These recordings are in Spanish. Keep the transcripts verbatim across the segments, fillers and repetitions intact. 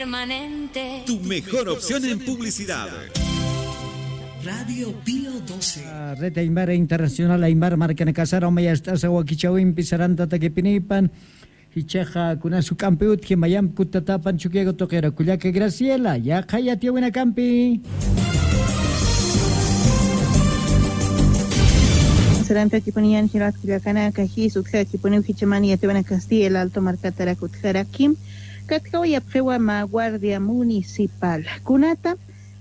permanente. Tu mejor opción en publicidad. Radio Pío doce. Red Aymara Internacional Aymara Marcana Casara Maya Stasa Wakichawin Pisaranta Takipinipan Hicheja Kunasu Campeut Himayam Kutatapan Chukiego Toquera Cuyaque Graciela Ya Kaya Tía Buena Campi Saranta Kiponian Hirat Kuyakana Kaji Sukha Kiponi Hichemani Yatevana Castilla el Alto Marcatara Kutkarakim Katkawaya Prewa Ma Guardia Municipal Kunata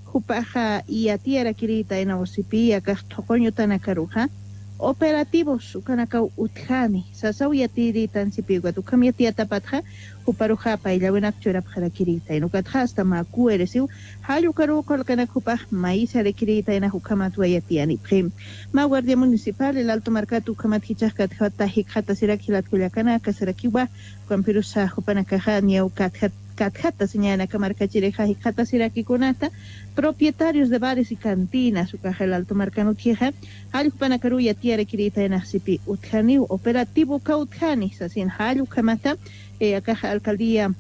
Jupaja y a tierra kirita en Osipi, a Castocoño Tanakaruja, operativos Ukanaka Uthani, Sasau Yatiri Tansipigua, Tukamia Tapatja, Juparuja, Paila Chura para Kirita, en Ukatasta Macueresiu, Hayukaru Colcanacupa, Maíz de Kirita en Ajukamatu Yatiani Prim, Ma Guardia Municipal, el Alto Marcatu Kamatichas Kathata Hikata Sirakilat Kuliakana, Casarakiwa, Campirusa Jupanakaja, Neukat Kathata señala Camarca Chireja y Kata Siraki Kunata, propietarios de bares y cantinas, Ukajel Alto Marcano Tieja, Alpanacaruya Tierra Kirita en Asipi, Uthani, operativo Kauthani, Sasin Halu Kamata, eh, Acaja Alcaldía.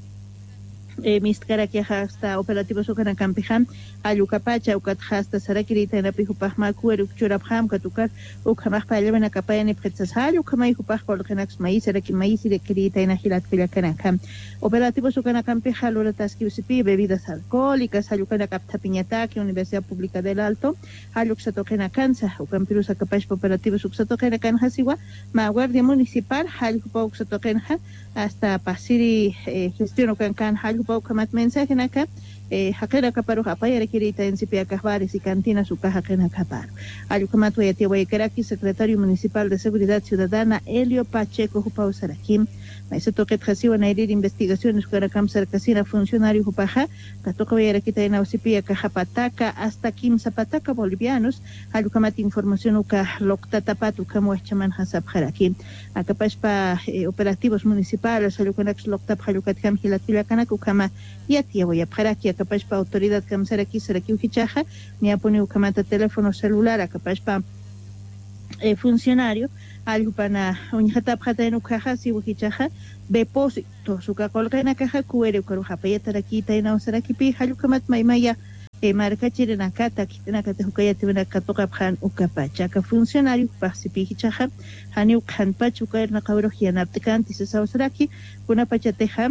Eh, Mistkara que hasta operativo Sokana Campihan, Ayucapacha, Ucat hasta Sarakirita en Apijupahma, Kueruk Churabham, Katukar, Ukamah Palavena Capaya y Pretzas Hayukamai Hupah, Colgenax Maíz, Eraki Maíz y de Kirita en Agilat Pilacanacam. Operativo Sokana Campeja, Loratas Kiusipi, bebidas alcohólicas, Ayucana Capta Piñataque, Universidad Pública del Alto, Ayuxatokena Cansa, Ucampirusa Capash Operativo Subsatokena Canjasiwa, Ma Guardia Municipal, Ayupa Uxatokenja, hasta Pasiri, eh, Gestión Cancan, Pau kamat mensaje naka eh hakera kaparu hapaya requirita en Sipia Cajares y cantinas su caja kena kapar. Ayukamatu ya Tiahuaycaraqui, secretario municipal de Seguridad Ciudadana Elio Pacheco Jupau Sarakim, Maese toque trasiva nairir investigaciones Juaracam Sarcasina funcionario Jupaja, Katoka Vayaraquita en Ausipia Cajapataca hasta Kim Zapataca bolivianos, Ayukamat información uka Loctatapatu Kamuachaman Hasab Jarakim, Acapaspa eh, operativos municipales, Ayukanax Loctap Hayukatkam Hilatilacanaku Kama Yatia Voyaparaki, Acapaspa autoridad Kamsaraki Saraki Ujichaja, ni apone Ukamata teléfono celular, Acapaspa eh, funcionario, algo para unjata pata en ucaja si ujichaja depósito su cacolga en caja cuere caruja payata rakita en ausaraki pi halukamat maimaya e marca chirena kata kitena kata hukaya tibena katoka phan ukapacha ka funcionario pasipi hichaja hani ukhan pachu kairna qabro hiana tikanti se ausaraki kuna pachateja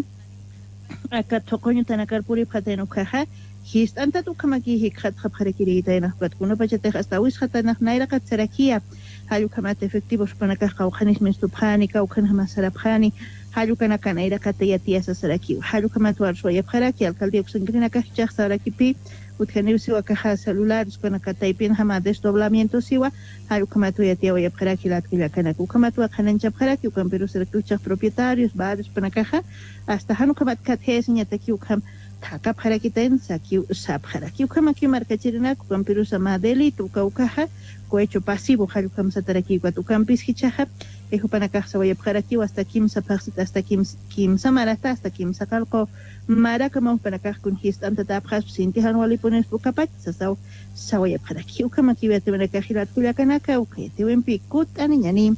aka tokoño tanakar puri pata en ucaja hist anta tu kamaki hikhat khabharekirita en akat kuna pachateja hasta wis khatana naira katsarakia Hayukamat efectivos para acá Jaujanis Mestupani, Kaukan Masarabhani, Hayukana Canaira Catayatias Saraki, Hayukamat Warsoya Paraki, Alcalde Oxengrina Caja Sarakipi, Utkanirsiwa Caja Celulares con Acataipin Hama desdoblamiento Siwa, Hayukamatu Yatia Paraki, la Kilakanaku, Kamatu Hananja Paraki, Ukamperu Sercuchas propietarios, bares Panacaja, hasta Hanukamat Kates, Yatakiukam. Taka para kita sakiu sap para kiu kama kiu marca chirina ku kampiru sama deli tu kau kaha ko hecho pasivo halu kam satara kiu tu kampis hichaha ejo para casa voy para kiu hasta kim sapaxit hasta kim kim samarata hasta kim sakalko mara kama para kah kun hist anta tapras sinti hanwali pones bu kapat sasau sawoy para kiu kama kiu te para kahilat kulakanaka u ke te wempi kut aninyani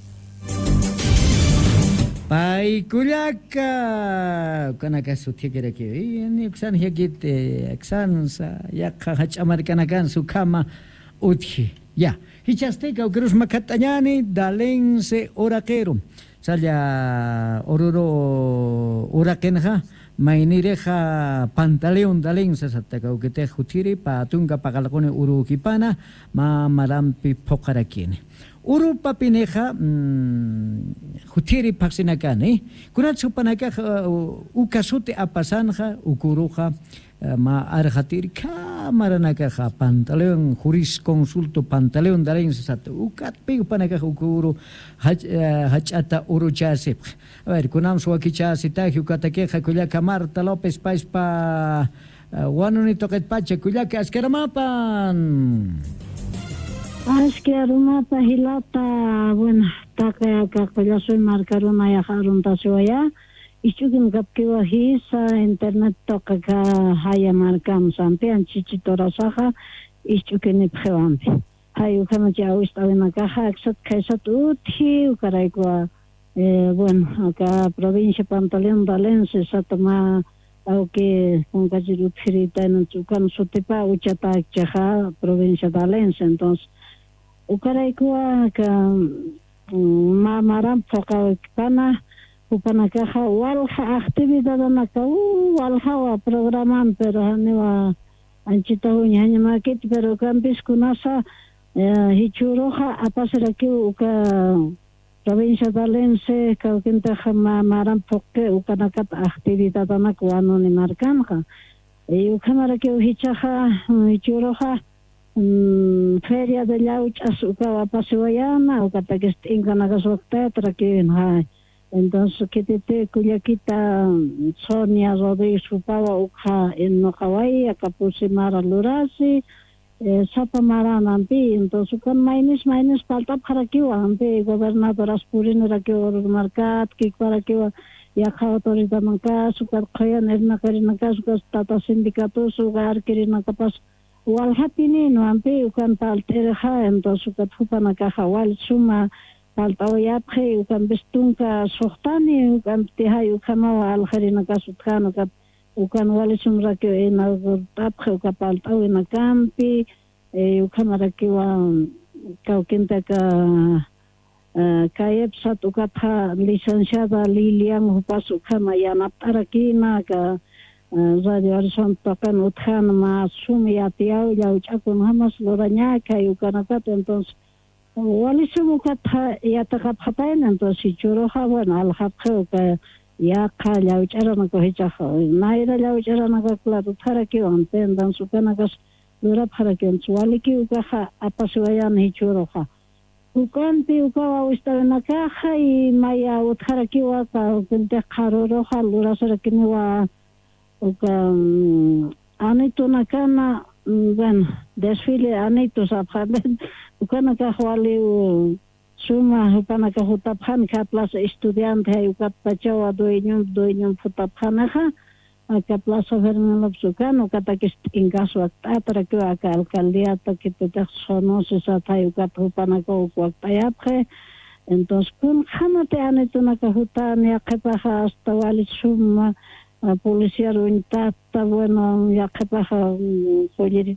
Pai kulaka kanaka suthi kereke ni ksan hegit ksan sa yakha hachamarkanakan sukama uthi ya hichasteka ukrus makatanyani dalense oraquero salla oruro urakenja mainireja pantaleon dalense sataka ukete jutiri patunga pagalakone urukipana ma marampi pokarakine Uru papineja jutiri paksinakani kunat supanaka ukasute apasanja ukuruja ma arjatiri kamaranaka pantaleon juris consulto pantaleon dalen sat ukat pig panaka ukuru hachata uruchasip a ver kunam suakicha sitagi ukatakeja kullaka Marta López Paispa wanuni toket pache kullaka askeramapan Askeruna pahilata, bueno, taka kakaya soy marcaruna ya harunta soya. Ichukin kapkiwa hisa internet toka ka haya markam sampe anchichi torasaha ichukin ipjewampi. Hayu kama ya usta na caja exat kaisat uthi ukaraikwa eh bueno acá provincia Pantaleón Dalense satama aunque con Gachirut Firita en Chucan Sotepa, Uchata, Chaja, provincia de Valencia. Entonces, Ucaraicua, que Mamaram, Foca, Pana, Upanacaja, Walja, actividad de Nacau, Walja, programan, pero Haneva, Anchita Uñaña Maquit, pero Campis Cunasa, Hichuroja, a pasar aquí, Uca. Provincia de Valencia, que quinta jama maran poke ukanakat actividad anak wano ni markanka. E ukamara que uhichaja, hichuroja, feria de Yauch asuka pasiwayana, ukatakist inkanakasokta trakin hai. Entonces que te kuyakita Sonia Rodríguez Upawa ukha en Nokawai, akapusimara lurasi. Sapa marana ampi, entonces con mainis mainis falta para que ampi gobernadoras purin rakiwa markat que para que ya autoridad manca su carcoyan es na karina kasu tata sindicato su gar kirina kapas wal hapini no ampi ukan palterha entonces kat fupana kaha wal suma falta ya pre ukan bistunka sohtani ukan tihai ukama wal karina kasu tkano kat ukan wali sumra ke ena tapre kapal tau ena campi e ukamara ke wa kau kinta ka kayep sat ukatha licenciada Lilian hupas ukama ya naptarakina ka radio arson tokan uthan ma sumi atiau ya uchakun hamas loranya kay ukana kat entonces wali sumukatha ya takaphatain entonces churoha bueno al hapkho ka ya kaya uchara na ko hichaho naira ya uchara na ka claro thara ki onte dan sukana kas dura phara ki wali ki uka apaswaya nahi churoha ukan pi uka wista na ka khai maya uthara ki wa ka kinte kharo ro khalura sara kini wa uka anito na kana ben desfile anito sa phaben ukana ka wali Suma hupana ka hutaphan ka plaza estudiante hay ukat pachawa dueño dueño hutaphan ha ka plaza Fernando Sucano katakist ingaso atra que aka alcaldía ta que te sono se sa hay ukat hupana ka ukwatayapre entonces kun khamate anetuna ka hutani akapaha hasta wali suma policía ruintata bueno ya akapaha pollerit